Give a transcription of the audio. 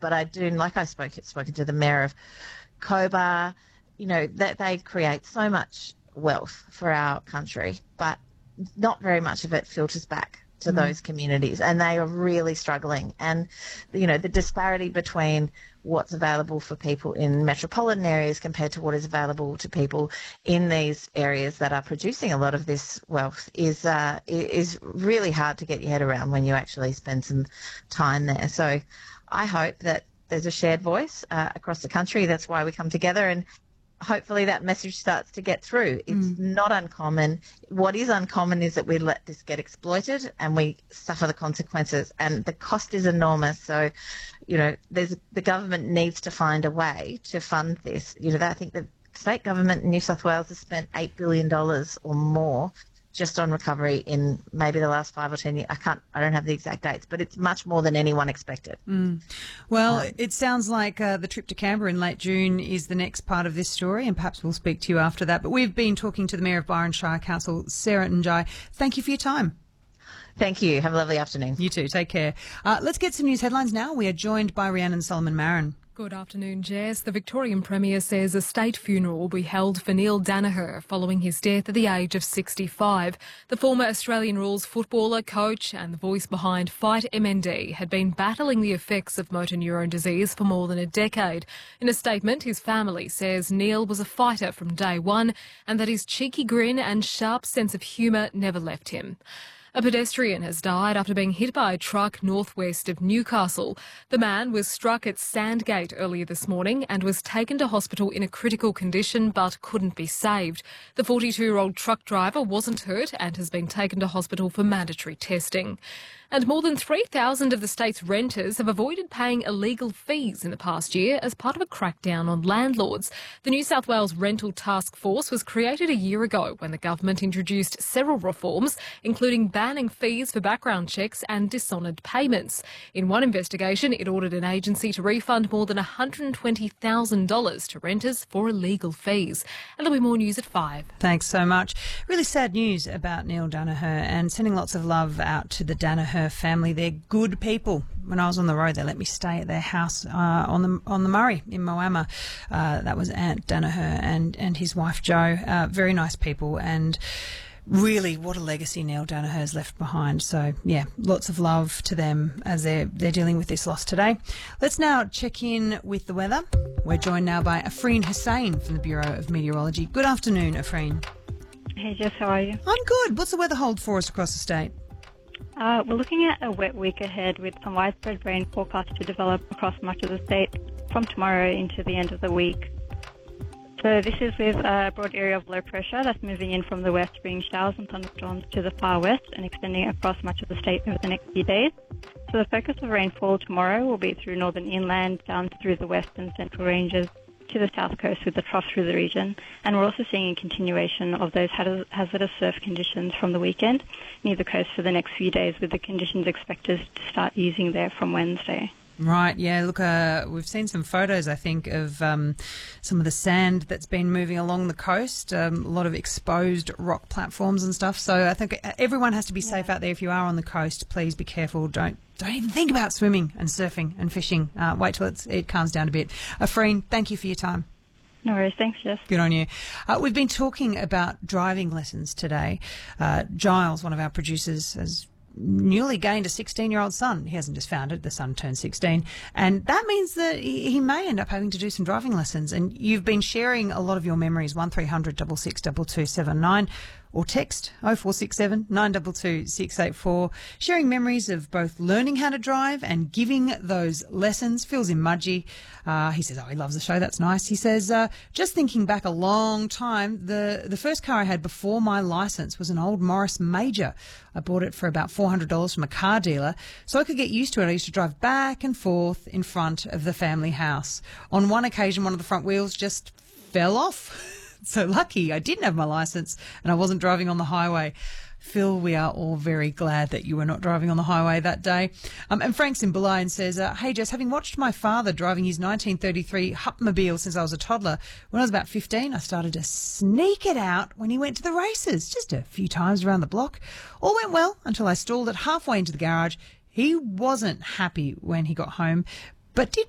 but I do, like I spoken to the mayor of Cobar, that they create so much wealth for our country, but not very much of it filters back to those communities, and they are really struggling. And the disparity between what's available for people in metropolitan areas compared to what is available to people in these areas that are producing a lot of this wealth is really hard to get your head around when you actually spend some time there. So I hope that there's a shared voice across the country. That's why we come together, and hopefully that message starts to get through. It's not uncommon. What is uncommon is that we let this get exploited and we suffer the consequences, and the cost is enormous. So, the government needs to find a way to fund this. I think the state government in New South Wales has spent $8 billion or more just on recovery in maybe the last 5 or 10 years. I don't have the exact dates, but it's much more than anyone expected. Well, it sounds like the trip to Canberra in late June is the next part of this story, and perhaps we'll speak to you after that. But we've been talking to the Mayor of Byron Shire Council, Sarah Njai. Thank you for your time. Thank you. Have a lovely afternoon. You too. Take care. Let's get some news headlines now. We are joined by Rhiannon Solomon-Marin. Good afternoon, Jess. The Victorian Premier says a state funeral will be held for Neil Daniher following his death at the age of 65. The former Australian rules footballer, coach and the voice behind Fight MND had been battling the effects of motor neurone disease for more than a decade. In a statement, his family says Neil was a fighter from day one and that his cheeky grin and sharp sense of humour never left him. A pedestrian has died after being hit by a truck northwest of Newcastle. The man was struck at Sandgate earlier this morning and was taken to hospital in a critical condition but couldn't be saved. The 42-year-old truck driver wasn't hurt and has been taken to hospital for mandatory testing. And more than 3,000 of the state's renters have avoided paying illegal fees in the past year as part of a crackdown on landlords. The New South Wales Rental Task Force was created a year ago when the government introduced several reforms, including banning fees for background checks and dishonoured payments. In one investigation, it ordered an agency to refund more than $120,000 to renters for illegal fees. And there'll be more news at 5. Thanks so much. Really sad news about Neil Daniher, and sending lots of love out to the Daniher family. They're good people. When I was on the road, they let me stay at their house on the Murray in Moama. That was Aunt Daniher and his wife Jo. Very nice people, and really what a legacy Neil Daniher has left behind. So yeah, lots of love to them as they're dealing with this loss today. Let's now check in with the weather. We're joined now by Afreen Hussain from the Bureau of Meteorology. Good afternoon, Afreen. Hey Jess, how are you? I'm good. What's the weather hold for us across the state? We're looking at a wet week ahead with some widespread rain forecast to develop across much of the state from tomorrow into the end of the week. So this is with a broad area of low pressure that's moving in from the west, bringing showers and thunderstorms to the far west and extending across much of the state over the next few days. So the focus of rainfall tomorrow will be through northern inland down through the west and central ranges to the south coast with the trough through the region. And we're also seeing a continuation of those hazardous surf conditions from the weekend near the coast for the next few days, with the conditions expected to start easing there from Wednesday. Right, yeah, look, we've seen some photos, I think, of some of the sand that's been moving along the coast, a lot of exposed rock platforms and stuff. So I think everyone has to be safe out there. If you are on the coast, please be careful. Don't even think about swimming and surfing and fishing. Wait till it calms down a bit. Afreen, thank you for your time. No worries. Thanks, Jess. Good on you. We've been talking about driving lessons today. Giles, one of our producers, has newly gained a 16-year-old son. He hasn't just found it. The son turned 16. And that means that he may end up having to do some driving lessons. And you've been sharing a lot of your memories, 1300 662279, or text 0467 922 684, sharing memories of both learning how to drive and giving those lessons. Phil's in Mudgee. He says, he loves the show. That's nice. He says, just thinking back a long time, the first car I had before my licence was an old Morris Major. I bought it for about $400 from a car dealer. So I could get used to it, I used to drive back and forth in front of the family house. On one occasion, one of the front wheels just fell off. So lucky I didn't have my licence and I wasn't driving on the highway. Phil, we are all very glad that you were not driving on the highway that day. And Frank's in Boulogne says, hey, Jess, having watched my father driving his 1933 Hupmobile since I was a toddler, when I was about 15, I started to sneak it out when he went to the races, just a few times around the block. All went well until I stalled it halfway into the garage. He wasn't happy when he got home, but did